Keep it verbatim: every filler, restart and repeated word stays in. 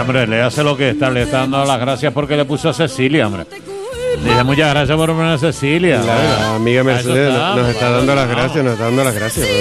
hombre, le hace lo que está, le está dando las gracias porque le puso a Cecilia, hombre. Dice muchas gracias por poner a Cecilia. La oiga. amiga A eso Mercedes está, nos está dando las vamos. gracias, nos está dando las gracias.